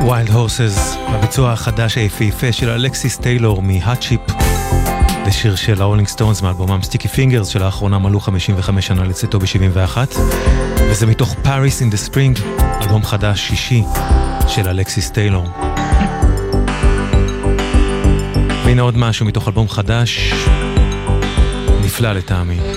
Wild Horses, הביצוע החדש היפהפה של אלכסיס טיילור מהאט צ'יפ, לשיר של הרולינג סטונס מאלבומם סטיקי פינגרס שלאחרונה מלאו 55 שנה לצאתו ב-71, וזה מתוך Paris in the Spring, אלבום חדש שישי של אלכסיס טיילור. והנה עוד משהו מתוך אלבום חדש נפלא לטעמי.